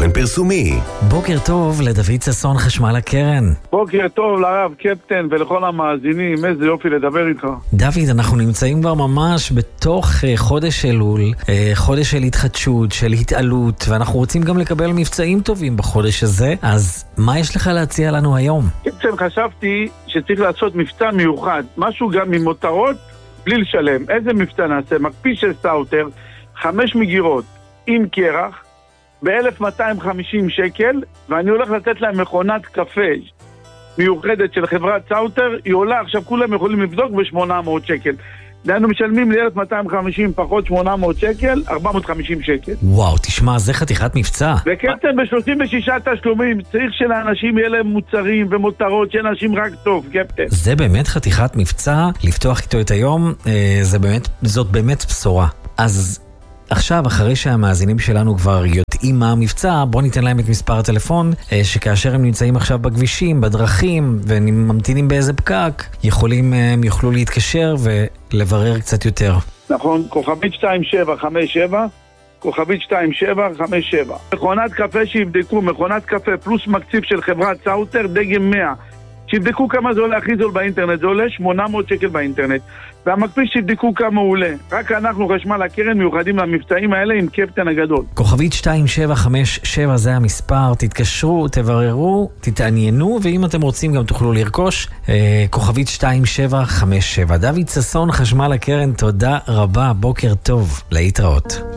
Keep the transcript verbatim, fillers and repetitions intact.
תוכן פרסומי. בוקר טוב לדוד ששון, חשמל הקרן. בוקר טוב לרב קפטן ולכל המאזינים, איזה יופי לדבר איתך. דוד, אנחנו נמצאים כבר ממש בתוך חודש אלול, חודש של התחדשות, של התעלות, ואנחנו רוצים גם לקבל מבצעים טובים בחודש הזה, אז מה יש לך להציע לנו היום? קפטן, חשבתי שצריך לעשות מבצע מיוחד, משהו גם ממותרות בלי לשלם. איזה מבצע נעשה? מקפיא של סאוטר, חמש מגירות עם קרח, ב-אלף מאתיים וחמישים שקל, ואני הולך לתת להם מכונת קפה מיוחדת של חברת סאוטר, היא עולה, עכשיו כולם יכולים לבדוק ב-שמונה מאות שקל. דהיינו משלמים לי אלף מאתיים וחמישים פחות שמונה מאות שקל, ארבע מאות וחמישים שקל. וואו, תשמע, זה חתיכת מבצע. וקפטן, ב-שלושים ושישה תשלומים, צריך שלאנשים יהיה להם מוצרים ומותרות, שיהיה אנשים רק טוב, קפטן. זה באמת חתיכת מבצע, לפתוח איתו את היום, זה באמת, זאת באמת בשורה. אז עכשיו, אחרי שהמאזינים שלנו כבר יודעים מה המבצע, בוא ניתן להם את מספר הטלפון, שכאשר הם נמצאים עכשיו בכבישים, בדרכים, וממתינים באיזה פקק, יכולים, הם יוכלו להתקשר ולברר קצת יותר. נכון, כוכבית שתיים שבע חמש שבע, כוכבית שתיים שבע חמש שבע. מכונת קפה שיבדקו, מכונת קפה פלוס מקציב של חברת סאוטר, דגם מאה. שיבדקו כמה זה עולה הכי זול באינטרנט, זה עולה שמונה מאות שקל באינטרנט. והמקפיץ שיבדקו כמה הוא עולה. רק אנחנו חשמל הקרן מיוחדים למבצעים האלה עם קפטן הגדול. כוכבית שתיים שבע חמש שבע זה המספר, תתקשרו, תבררו, תתעניינו, ואם אתם רוצים גם תוכלו לרכוש, אה, כוכבית שתיים שבע חמש שבע. דוד ששון, חשמל הקרן, תודה רבה, בוקר טוב, להתראות.